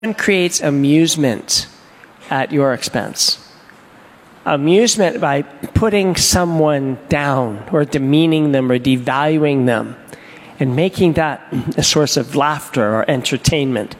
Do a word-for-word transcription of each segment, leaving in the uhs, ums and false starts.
creates amusement at your expense. Amusement by putting someone down or demeaning them or devaluing them and making that a source of laughter or entertainment.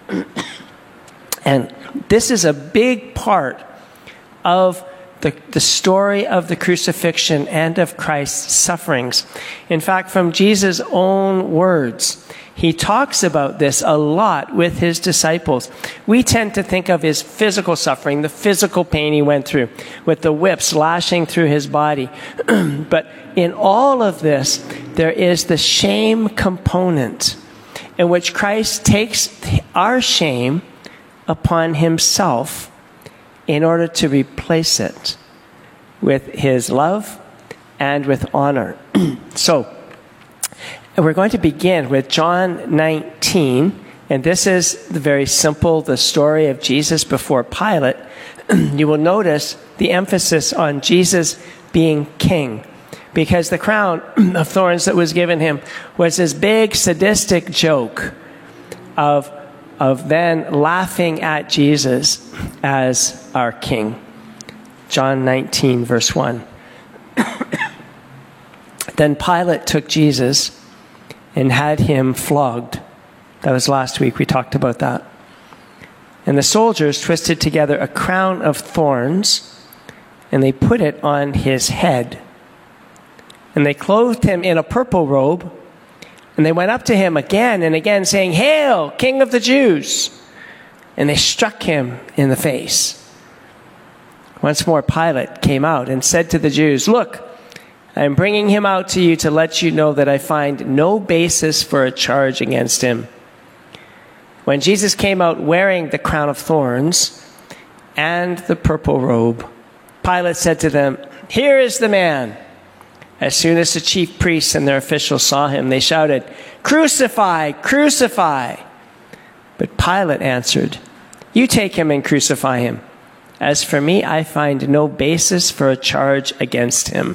And this is a big part of the, the story of the crucifixion and of Christ's sufferings. In fact, from Jesus' own words, he talks about this a lot with his disciples. We tend to think of his physical suffering, the physical pain he went through, with the whips lashing through his body. But in all of this, there is the shame component in which Christ takes our shame upon himself in order to replace it with his love and with honor. So, we're going to begin with John nineteen, and this is the very simple, the story of Jesus before Pilate. You will notice the emphasis on Jesus being king, because the crown of thorns that was given him was this big sadistic joke of, of then laughing at Jesus as our king. John nineteen, verse one. Then Pilate took Jesus and had him flogged. That was last week. We talked about that. And the soldiers twisted together a crown of thorns, and they put it on his head. And they clothed him in a purple robe, and they went up to him again and again, saying, "Hail, King of the Jews!" And they struck him in the face. Once more Pilate came out and said to the Jews, "Look, I am bringing him out to you to let you know that I find no basis for a charge against him." When Jesus came out wearing the crown of thorns and the purple robe, Pilate said to them, "Here is the man." As soon as the chief priests and their officials saw him, they shouted, "Crucify! Crucify!" But Pilate answered, "You take him and crucify him. As for me, I find no basis for a charge against him."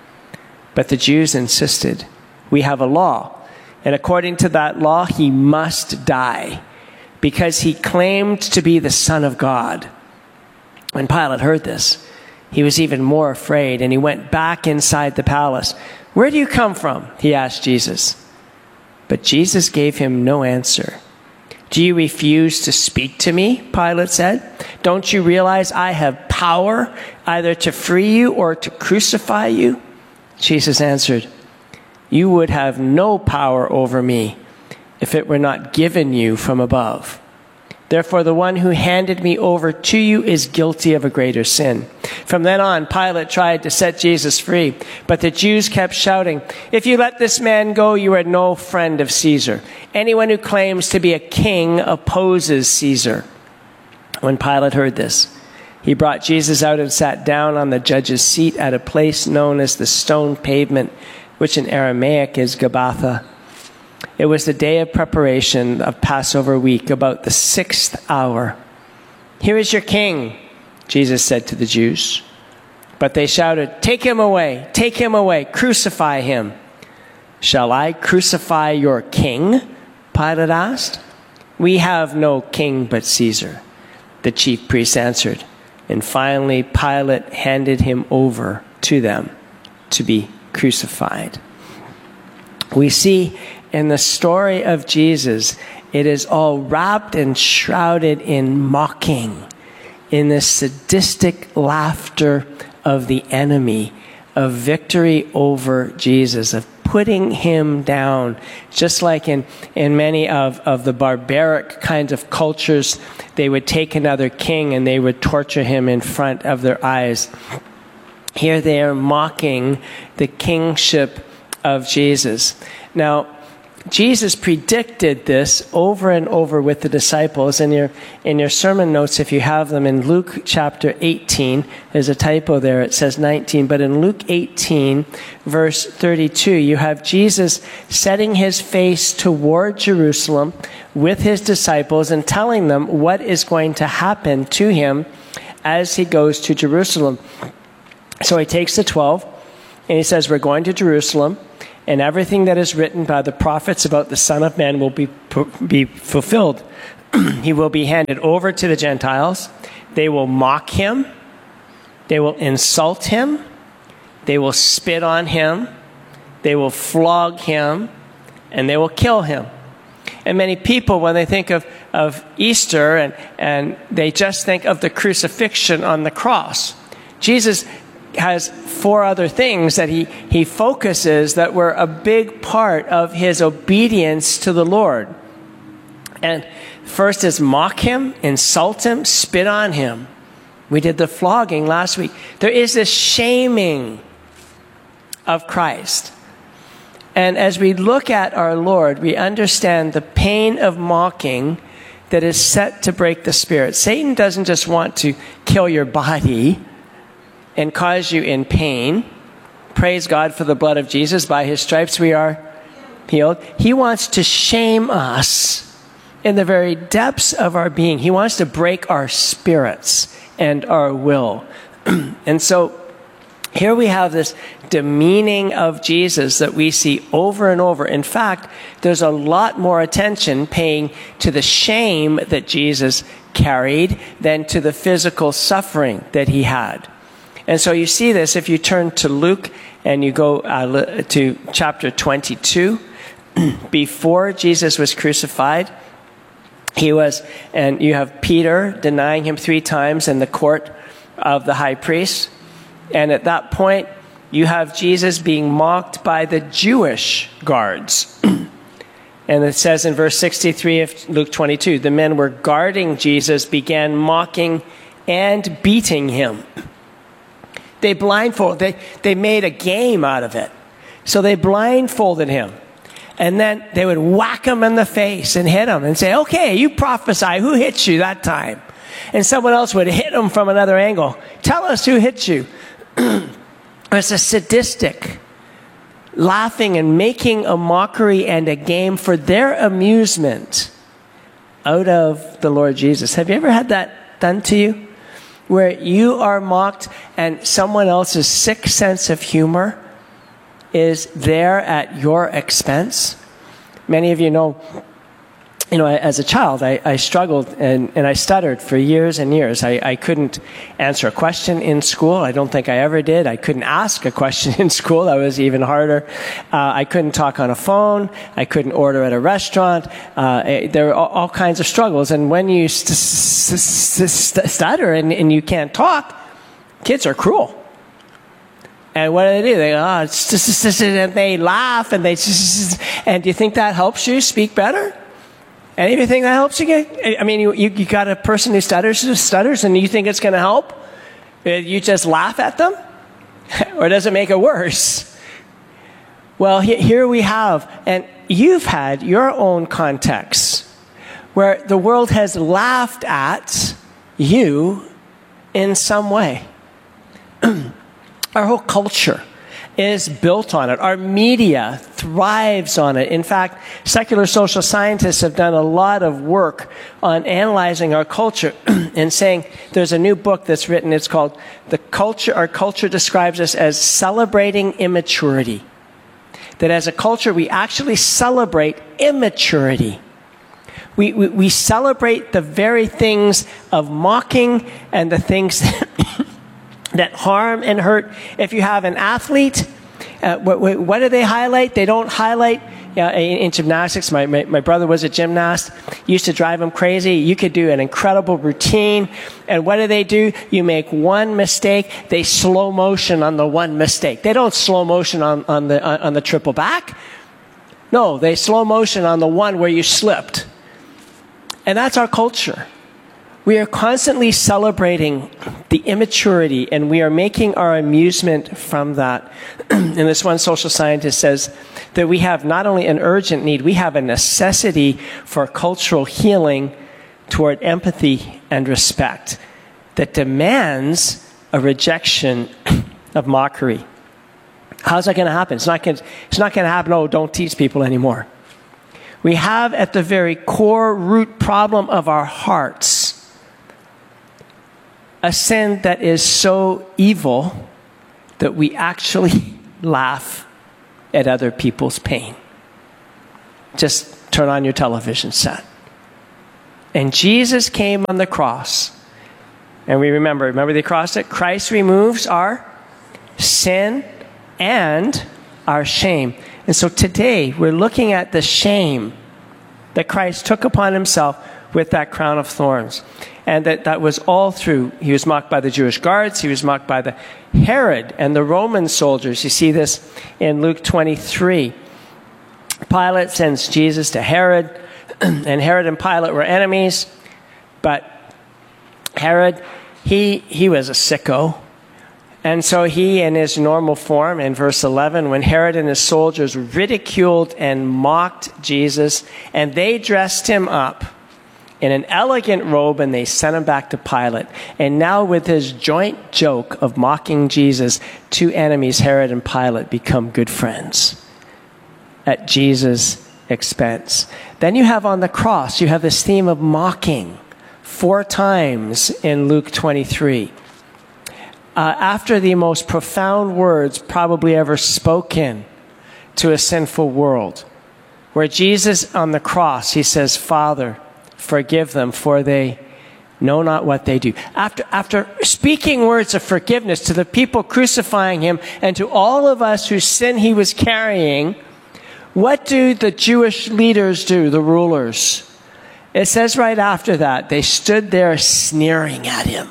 But the Jews insisted, "We have a law, and according to that law, he must die, because he claimed to be the Son of God." When Pilate heard this, he was even more afraid, and he went back inside the palace. "Where do you come from?" he asked Jesus. But Jesus gave him no answer. "Do you refuse to speak to me?" Pilate said. "Don't you realize I have power either to free you or to crucify you?" Jesus answered, "You would have no power over me if it were not given you from above. Therefore, the one who handed me over to you is guilty of a greater sin." From then on, Pilate tried to set Jesus free, but the Jews kept shouting, "If you let this man go, you are no friend of Caesar. Anyone who claims to be a king opposes Caesar." When Pilate heard this, he brought Jesus out and sat down on the judge's seat at a place known as the Stone Pavement, which in Aramaic is Gabbatha. It was the day of preparation of Passover week, about the sixth hour. "Here is your king," Jesus said to the Jews. But they shouted, "Take him away, take him away, crucify him." "Shall I crucify your king?" Pilate asked. "We have no king but Caesar," the chief priests answered. And finally, Pilate handed him over to them to be crucified. We see in the story of Jesus, it is all wrapped and shrouded in mocking, in this sadistic laughter of the enemy, of victory over Jesus, of putting him down. Just like in, in many of, of the barbaric kinds of cultures, they would take another king and they would torture him in front of their eyes. Here they are mocking the kingship of Jesus. Now, Jesus predicted this over and over with the disciples. In your, in your sermon notes, if you have them, in Luke chapter eighteen, there's a typo there, it says nineteen, but in Luke eighteen, verse thirty-two, you have Jesus setting his face toward Jerusalem with his disciples and telling them what is going to happen to him as he goes to Jerusalem. So he takes the twelve and he says, "We're going to Jerusalem, and everything that is written by the prophets about the Son of Man will be be fulfilled." he will be handed over to the Gentiles. They will mock him. They will insult him. They will spit on him. They will flog him. And they will kill him. And many people, when they think of, of Easter, and, and they just think of the crucifixion on the cross. Jesus has four other things that he, he focuses that were a big part of his obedience to the Lord. And first is mock him, insult him, spit on him. We did the flogging last week. There is this shaming of Christ. And as we look at our Lord, we understand the pain of mocking that is set to break the spirit. Satan doesn't just want to kill your body and cause you in pain. Praise God for the blood of Jesus. By his stripes we are healed. He wants to shame us in the very depths of our being. He wants to break our spirits and our will. And so here we have this demeaning of Jesus that we see over and over. In fact, there's a lot more attention paying to the shame that Jesus carried than to the physical suffering that he had. And so you see this if you turn to Luke and you go uh, to chapter twenty-two. Before Jesus was crucified, he was, and you have Peter denying him three times in the court of the high priest. And at that point, you have Jesus being mocked by the Jewish guards. And it says in verse sixty-three of Luke twenty-two, the men were guarding Jesus, began mocking and beating him. They blindfolded, they, they made a game out of it. So they blindfolded him. And then they would whack him in the face and hit him and say, okay, you prophesy, who hit you that time? And someone else would hit him from another angle. Tell us who hit you. It's a sadistic, laughing and making a mockery and a game for their amusement out of the Lord Jesus. Have you ever had that done to you? Where you are mocked and someone else's sick sense of humor is there at your expense? Many of you know, you know, as a child, I, I struggled and, and I stuttered for years and years. I, I couldn't answer a question in school. I don't think I ever did. I couldn't ask a question in school. That was even harder. Uh, I couldn't talk on a phone. I couldn't order at a restaurant. Uh, there were all, all kinds of struggles. And when you st- st- st- stutter and, and you can't talk, kids are cruel. And what do they do? They go, oh, it's just, and they laugh and they, and do you think that helps you speak better? Any of you think that helps you get? I mean, you, you, you got a person who stutters, who stutters, and you think it's going to help? You just laugh at them? Or does it make it worse? Well, he, here we have, and you've had your own context where the world has laughed at you in some way. Our whole culture is built on it. Our media thrives on it. In fact, secular social scientists have done a lot of work on analyzing our culture and saying there's a new book that's written. It's called "The Culture." Our culture describes us as celebrating immaturity. That as a culture, we actually celebrate immaturity. We, we, we celebrate the very things of mocking and the things that that harm and hurt. If you have an athlete, uh, what, what do they highlight? They don't highlight, uh, in, in gymnastics, my, my, my brother was a gymnast, used to drive him crazy. You could do an incredible routine, and what do they do? You make one mistake, they slow motion on the one mistake. They don't slow motion on, on, the, on the triple back. No, they slow motion on the one where you slipped. And that's our culture. We are constantly celebrating the immaturity, and we are making our amusement from that. And this one social scientist says that we have not only an urgent need, we have a necessity for cultural healing toward empathy and respect that demands a rejection of mockery. How's that going to happen? It's not going to, it's not going to happen, oh, don't tease people anymore. We have at the very core root problem of our hearts a sin that is so evil that we actually laugh at other people's pain. Just turn on your television set And Jesus came on the cross. And we remember, remember the acrostic? Christ removes our sin and our shame. And so today we're looking at the shame that Christ took upon himself with that crown of thorns. And that, that was all through. He was mocked by the Jewish guards. He was mocked by the Herod and the Roman soldiers. You see this in Luke twenty-three. Pilate sends Jesus to Herod, and Herod and Pilate were enemies. But Herod, he he was a sicko. And so he, in his normal form, in verse eleven, when Herod and his soldiers ridiculed and mocked Jesus, and they dressed him up in an elegant robe, and they sent him back to Pilate. And now with his joint joke of mocking Jesus, two enemies, Herod and Pilate, become good friends at Jesus' expense. Then you have on the cross, you have this theme of mocking four times in Luke twenty-three. Uh, after the most profound words probably ever spoken to a sinful world, where Jesus on the cross, he says, Father, forgive them, for they know not what they do. After, after speaking words of forgiveness to the people crucifying him and to all of us whose sin he was carrying, what do the Jewish leaders do, the rulers? It says right after that, they stood there sneering at him.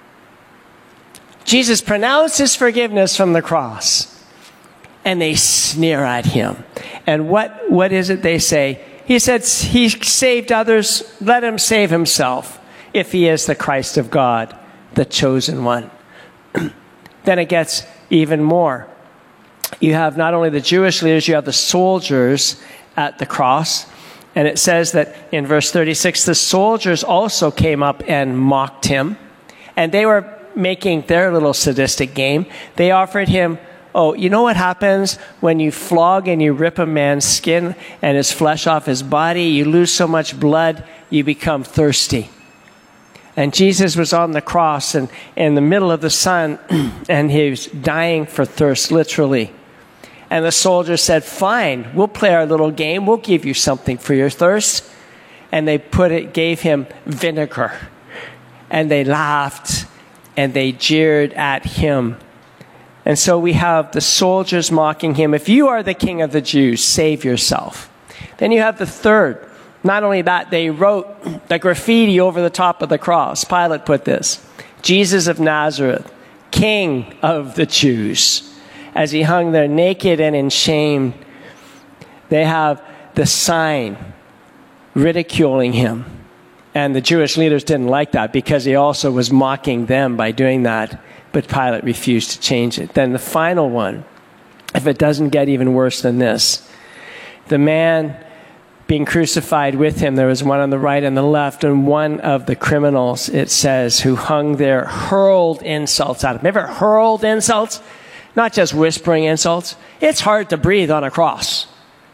Jesus pronounces forgiveness from the cross, and they sneer at him. And what, what is it they say? He said, he saved others, let him save himself, if he is the Christ of God, the chosen one. Then it gets even more. You have not only the Jewish leaders, you have the soldiers at the cross. And it says that in verse thirty-six, the soldiers also came up and mocked him. And they were making their little sadistic game. They offered him, oh, you know what happens when you flog and you rip a man's skin and his flesh off his body? You lose so much blood, you become thirsty. And Jesus was on the cross and in the middle of the sun, and he was dying for thirst, literally. And the soldiers said, fine, we'll play our little game. We'll give you something for your thirst. And they put it, gave him vinegar. And they laughed and they jeered at him. And so we have the soldiers mocking him. If you are the king of the Jews, save yourself. Then you have the third. Not only that, they wrote the graffiti over the top of the cross. Pilate put this, Jesus of Nazareth, King of the Jews. As he hung there naked and in shame, they have the sign ridiculing him. And the Jewish leaders didn't like that because he also was mocking them by doing that. But Pilate refused to change it. Then the final one, if it doesn't get even worse than this, the man being crucified with him, there was one on the right and the left, and one of the criminals, it says, who hung there, hurled insults at him. Ever hurled insults? Not just whispering insults. It's hard to breathe on a cross.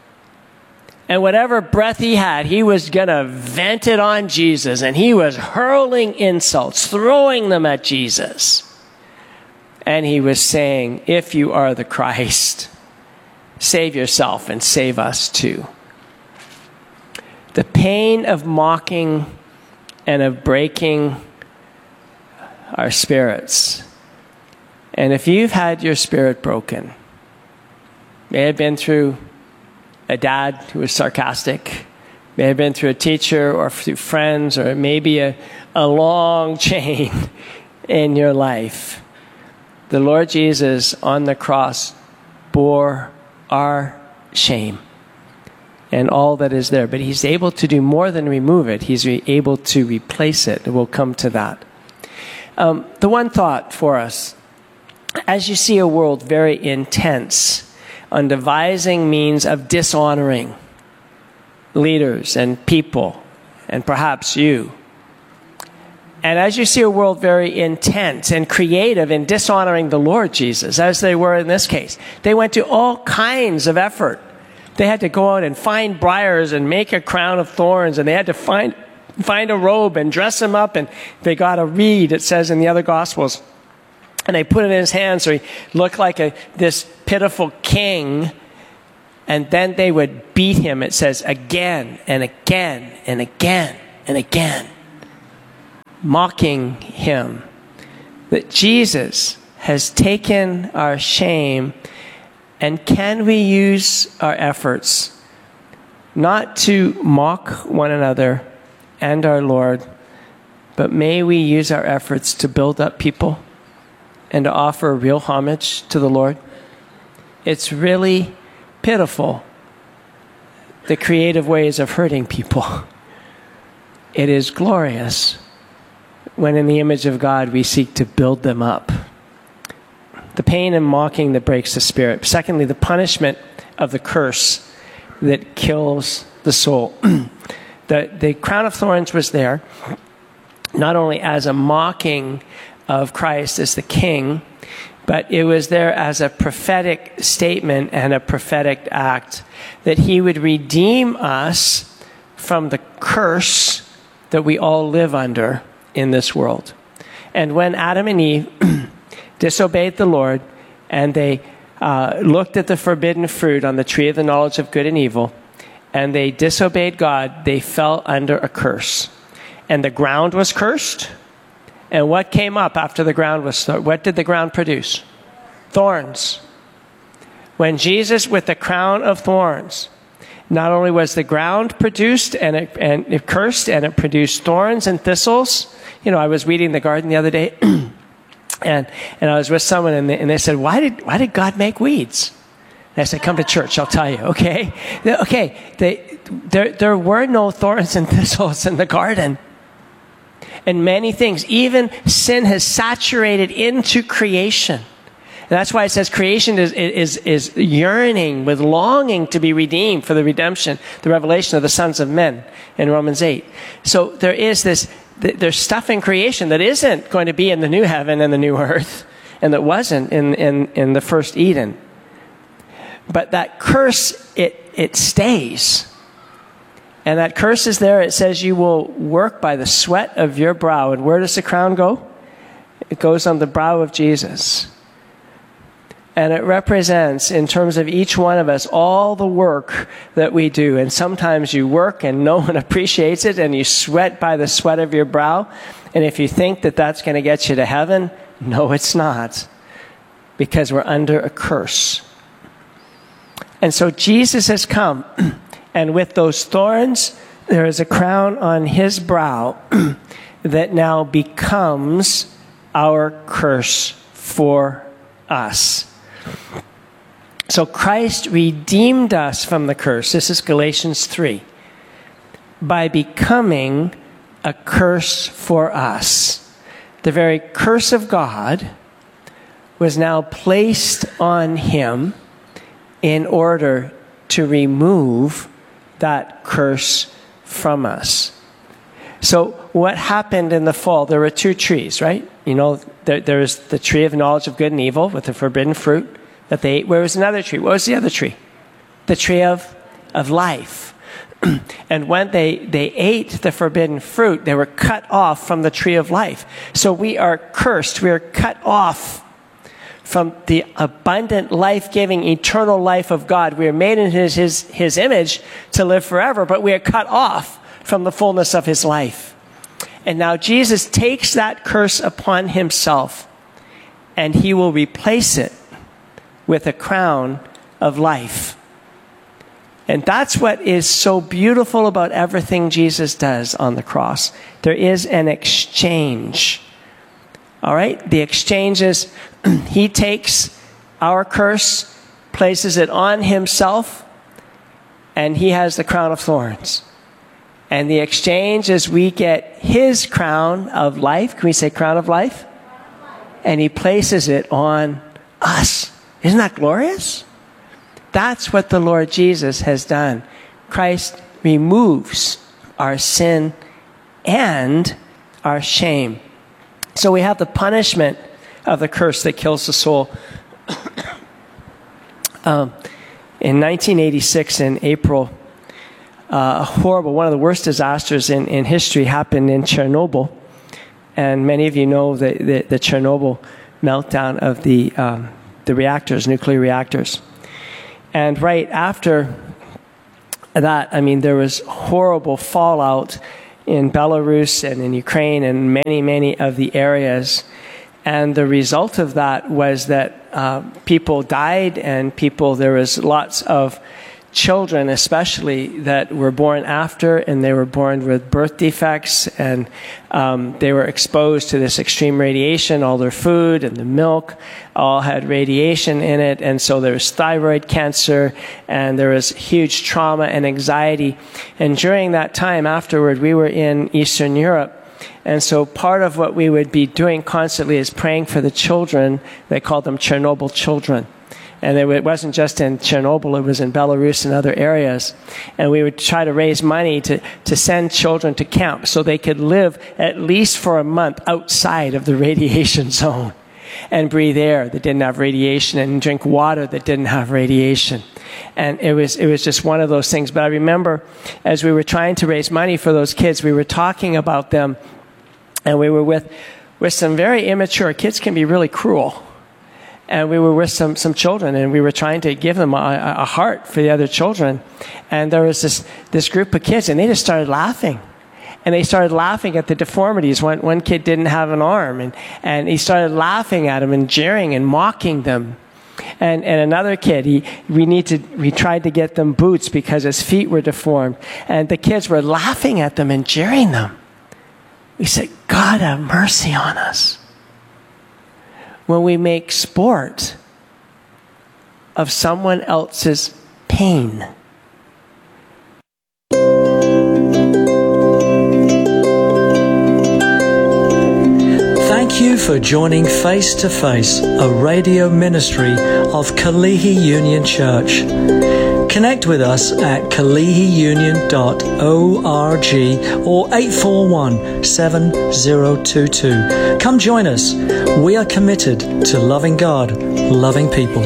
And whatever breath he had, he was going to vent it on Jesus. And he was hurling insults, throwing them at Jesus. And he was saying, if you are the Christ, save yourself and save us too. The pain of mocking and of breaking our spirits. And if you've had your spirit broken, may have been through a dad who was sarcastic, may have been through a teacher or through friends, or maybe a, a long chain in your life. The Lord Jesus on the cross bore our shame and all that is there. But he's able to do more than remove it. He's re- able to replace it. We'll come to that. Um, the one thought for us, as you see a world very intense on devising means of dishonoring leaders and people, and perhaps you, and as you see a world very intense and creative in dishonoring the Lord Jesus, as they were in this case, they went to all kinds of effort. They had to go out and find briars and make a crown of thorns, and they had to find find a robe and dress him up, and they got a reed, it says in the other Gospels, and they put it in his hand so he looked like a, this pitiful king, and then they would beat him, it says, again and again and again. and again, mocking him. That Jesus has taken our shame, and can we use our efforts not to mock one another and our Lord, but may we use our efforts to build up people and to offer real homage to the Lord? It's really pitiful, the creative ways of hurting people. It is glorious when in the image of God we seek to build them up. The pain and mocking that breaks the spirit. Secondly, the punishment of the curse that kills the soul. the, the crown of thorns was there, not only as a mocking of Christ as the king, but it was there as a prophetic statement and a prophetic act that he would redeem us from the curse that we all live under in this world. And when Adam and Eve disobeyed the Lord and they uh, looked at the forbidden fruit on the tree of the knowledge of good and evil, and they disobeyed God, they fell under a curse. And the ground was cursed. And what came up after the ground was, what did the ground produce? Thorns. When Jesus, with the crown of thorns, not only was the ground produced and it, and it cursed, and it produced thorns and thistles. You know, I was weeding the garden the other day, and and I was with someone, and they, and they said, "Why did why did God make weeds?" And I said, "Come to church, I'll tell you." Okay, okay. They, there there were no thorns and thistles in the garden, and many things. Even sin has saturated into creation. And that's why it says creation is, is, is yearning with longing to be redeemed for the redemption, the revelation of the sons of men in Romans eight. So there is this, there's stuff in creation that isn't going to be in the new heaven and the new earth, and that wasn't in, in, in the first Eden. But that curse, it, it stays. And that curse is there. It says you will work by the sweat of your brow. And where does the crown go? It goes on the brow of Jesus. And it represents, in terms of each one of us, all the work that we do. And sometimes you work and no one appreciates it, and you sweat by the sweat of your brow. And if you think that that's going to get you to heaven, no, it's not. Because we're under a curse. And so Jesus has come, and with those thorns, there is a crown on his brow that now becomes our curse for us. So Christ redeemed us from the curse. This is Galatians three. By becoming a curse for us. The very curse of God was now placed on him in order to remove that curse from us. So what happened in the fall? There were two trees, right? You know, there, there's the tree of knowledge of good and evil with the forbidden fruit that they ate. Where was another tree? What was the other tree? The tree of, of life. And when they, they ate the forbidden fruit, they were cut off from the tree of life. So we are cursed. We are cut off from the abundant, life-giving, eternal life of God. We are made in his, his, his image to live forever, but we are cut off from the fullness of his life. And now Jesus takes that curse upon himself, and he will replace it with a crown of life. And that's what is so beautiful about everything Jesus does on the cross. There is an exchange. All right? The exchange is he takes our curse, places it on himself, and he has the crown of thorns. And the exchange is we get his crown of life. Can we say crown of life? And he places it on us. Isn't that glorious? That's what the Lord Jesus has done. Christ removes our sin and our shame. So we have the punishment of the curse that kills the soul. um, in nineteen eighty-six, in April, uh, a horrible, one of the worst disasters in, in history happened in Chernobyl. And many of you know the, the, the Chernobyl meltdown of the, um, the reactors, nuclear reactors. And right after that, I mean, there was horrible fallout. in Belarus and in Ukraine and many, many of the areas. And the result of that was that uh, people died, and people, there was lots of children especially that were born after, and they were born with birth defects, and um, they were exposed to this extreme radiation. All their food and the milk all had radiation in it, and so there was thyroid cancer, and there was huge trauma and anxiety. And during that time afterward, we were in Eastern Europe, and so part of what we would be doing constantly is praying for the children. They called them Chernobyl children. And it wasn't just in Chernobyl, it was in Belarus and other areas. And we would try to raise money to, to send children to camp so they could live at least for a month outside of the radiation zone and breathe air that didn't have radiation and drink water that didn't have radiation. And it was it was just one of those things. But I remember as we were trying to raise money for those kids, we were talking about them, and we were with, with some very immature kids. Can be really cruel. And we were with some, some children, and we were trying to give them a, a heart for the other children. And there was this, this group of kids, and they just started laughing. And they started laughing at the deformities. One, one kid didn't have an arm, and, and he started laughing at them and jeering and mocking them. And, and another kid, he, we, need to, we tried to get them boots because his feet were deformed. And the kids were laughing at them and jeering them. We said, God have mercy on us. When we make sport of someone else's pain. Thank you for joining Face to Face, a radio ministry of Kalihi Union Church. Connect with us at kalihi union dot org or eight four one, seven zero two two. Come join us. We are committed to loving God, loving people.